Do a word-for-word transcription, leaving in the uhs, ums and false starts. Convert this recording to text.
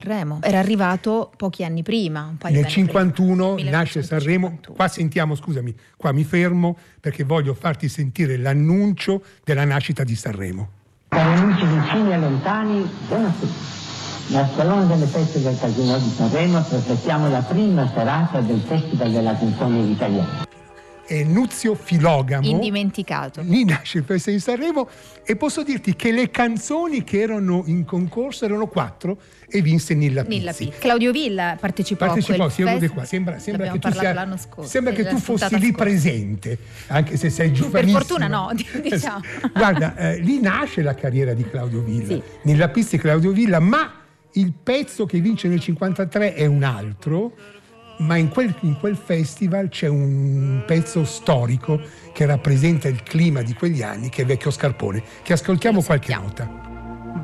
Sanremo. Era arrivato pochi anni prima, un paio nel d'anni cinquantuno prima. nasce Sanremo. Qua sentiamo, scusami, qua mi fermo perché voglio farti sentire l'annuncio della nascita di Sanremo. Cari amici vicini e lontani, buonasera. Dal Salone delle Feste del Casino di Sanremo trasmettiamo la prima serata del Festival della Canzone Italiana. È Nunzio Filogamo. Indimenticato. Lì nasce il Festival di Sanremo e posso dirti che le canzoni che erano in concorso erano quattro e vinse Nilla Pizzi. Nilla Pizzi. Claudio Villa partecipò, partecipò a quel sì, uno dei festival. qua. Sembra, sembra che tu parlato sia, l'anno scorso. sembra che la tu fossi puntata lì scorsa. presente, anche se sei giovanissimo. Per fortuna no, diciamo. Guarda, eh, lì nasce la carriera di Claudio Villa. Sì. Nilla Pizzi e Claudio Villa, ma il pezzo che vince nel cinquantatré è un altro. Ma in quel, in quel festival c'è un pezzo storico che rappresenta il clima di quegli anni, che è Vecchio Scarpone, che ascoltiamo qualche nota.